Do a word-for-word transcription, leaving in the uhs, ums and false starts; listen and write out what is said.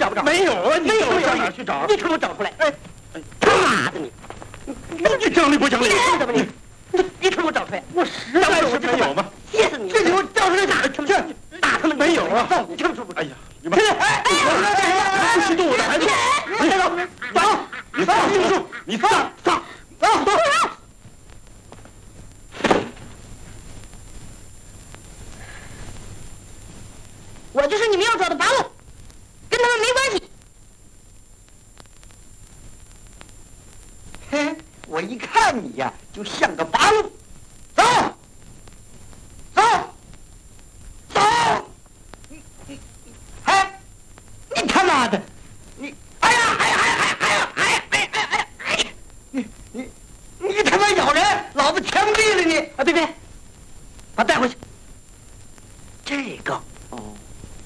找不着？ 没有啊，你没有到有哪儿去找？ 你给我找出来！哎，他妈的你！ 你你讲理不讲理？ 你怎么你？你你给我找出来！ 我实在是没有吗？ 歇死你！这给我找出来打他们！这打他们没有啊！ 你听说不？ 哎呀，你们哎，不许动我的孩子！你走，走，你放你住，你放放放走！ 我就是你们要找的八路，跟他们没关系。 嘿，我一看你呀，就像个八路。走，走，走！你你，哎，你他妈的，你